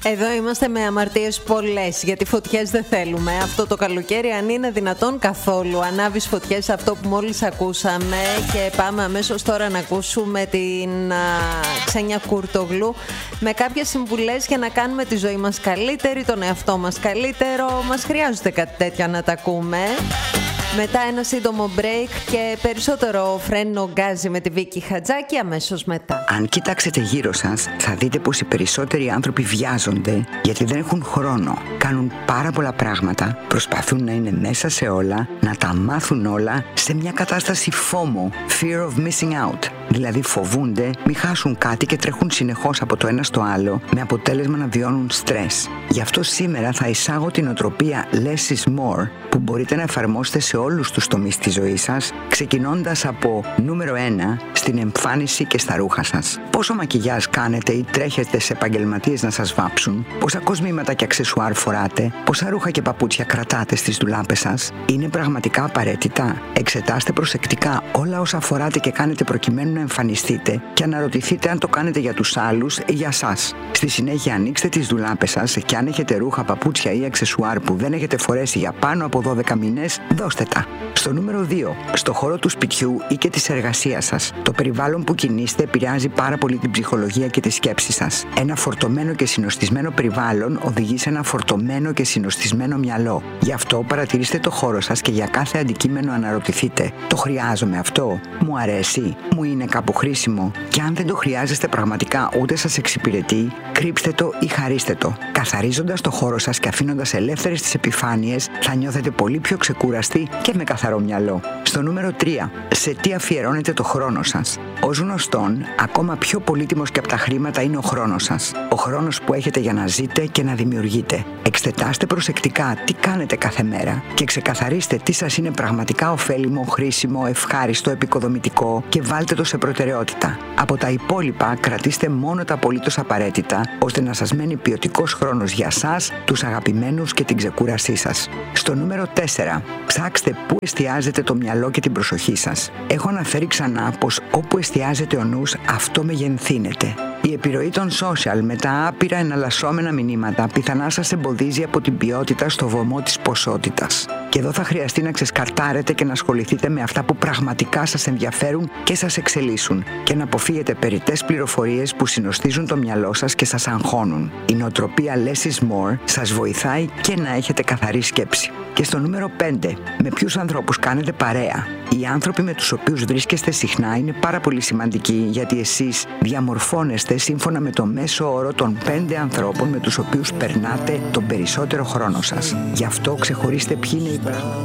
Εδώ είμαστε με αμαρτίες πολλές, γιατί φωτιές δεν θέλουμε. Αυτό το καλοκαίρι, αν είναι δυνατόν καθόλου, ανάβεις φωτιές, αυτό που μόλις ακούσαμε. Και πάμε αμέσως τώρα να ακούσουμε την Ξένια Κουρτογλού με κάποιες συμβουλές για να κάνουμε τη ζωή μας καλύτερη, τον εαυτό μας καλύτερο. Μας χρειάζεται κάτι τέτοια να τα ακούμε. Μετά ένα σύντομο break και περισσότερο φρένο γκάζι με τη Βίκη Χατζάκη αμέσως μετά. Αν κοιτάξετε γύρω σας, θα δείτε πως οι περισσότεροι άνθρωποι βιάζονται γιατί δεν έχουν χρόνο. Κάνουν πάρα πολλά πράγματα, προσπαθούν να είναι μέσα σε όλα, να τα μάθουν όλα, σε μια κατάσταση FOMO, Fear of Missing Out. Δηλαδή φοβούνται μη χάσουν κάτι και τρέχουν συνεχώς από το ένα στο άλλο, με αποτέλεσμα να βιώνουν στρες. Γι' αυτό σήμερα θα εισάγω την οτροπία Less is More, που μπορείτε να εφαρμόσετε σε όλους τους τομείς της ζωής σας, ξεκινώντας από νούμερο 1, στην εμφάνιση και στα ρούχα σας. Πόσο μακιγιάζ κάνετε ή τρέχετε σε επαγγελματίες να σας βάψουν, πόσα κοσμήματα και αξεσουάρ φοράτε, πόσα ρούχα και παπούτσια κρατάτε στις ντουλάπες σας, είναι πραγματικά απαραίτητα? Εξετάστε προσεκτικά όλα όσα φοράτε και κάνετε προκειμένου να εμφανιστείτε και αναρωτηθείτε αν το κάνετε για τους άλλους ή για σας. Στη συνέχεια ανοίξτε τις ντουλάπες σας και αν έχετε ρούχα, παπούτσια ή αξεσουάρ που δεν έχετε φορέσει για πάνω από 12 μήνες, δώστε τα. Στο νούμερο 2, στο χώρο του σπιτιού ή και της εργασίας σας, το περιβάλλον που κινείστε επηρεάζει πάρα πολύ την ψυχολογία και τη σκέψη σας. Ένα φορτωμένο και συνοστισμένο περιβάλλον οδηγεί σε ένα φορτωμένο και συνοστισμένο μυαλό. Γι' αυτό παρατηρήστε το χώρο σας και για κάθε αντικείμενο αναρωτηθείτε: το χρειάζομαι αυτό? Μου αρέσει? Μου είναι κάπου χρήσιμο? Και αν δεν το χρειάζεστε πραγματικά ούτε σας εξυπηρετεί, κρύψτε το ή χαρίστε το. Καθαρίζοντας το χώρο σας και αφήνοντας ελεύθερες τις επιφάνειες, θα νιώθετε πολύ πιο ξεκούραστοι και με καθαρό μυαλό. Στο νούμερο 3, σε τι αφιερώνετε το χρόνο σας? Ως γνωστόν, ακόμα πιο πολύτιμος και από τα χρήματα είναι ο χρόνος σας. Ο χρόνος που έχετε για να ζείτε και να δημιουργείτε. Εξετάστε προσεκτικά τι κάνετε κάθε μέρα και ξεκαθαρίστε τι σας είναι πραγματικά ωφέλιμο, χρήσιμο, ευχάριστο, επικοδομητικό και βάλτε το σε προτεραιότητα. Από τα υπόλοιπα, κρατήστε μόνο τα απολύτως απαραίτητα, ώστε να σας μένει ποιοτικός χρόνος για σας, τους αγαπημένους και την ξεκούρασή σας. Στο νούμερο 4, ψάξτε πού εστιάζετε το μυαλό και την προσοχή σας. Έχω αναφέρει ξανά πως όπου εστιάζεται ο νους, αυτό μεγενθύνεται. Η επιρροή των social με τα άπειρα εναλλασσόμενα μηνύματα πιθανά σας εμποδίζει από την ποιότητα στο βωμό της ποσότητας. Και εδώ θα χρειαστεί να ξεσκαρτάρετε και να ασχοληθείτε με αυτά που πραγματικά σας ενδιαφέρουν και σας εξελίσσουν και να αποφύγετε περιττές πληροφορίες που συνοστίζουν το μυαλό σας και σας αγχώνουν. Η νοοτροπία Less is More σας βοηθάει και να έχετε καθαρή σκέψη. Και στο νούμερο 5, με ποιους ανθρώπους κάνετε παρέα? Οι άνθρωποι με τους οποίους βρίσκεστε συχνά είναι πάρα πολύ σημαντικοί, γιατί εσείς διαμορφώνεστε σύμφωνα με το μέσο όρο των 5 ανθρώπων με τους οποίους περνάτε τον περισσότερο χρόνο σας. Γι' αυτό ξεχωρίστε ποιοι είναι οι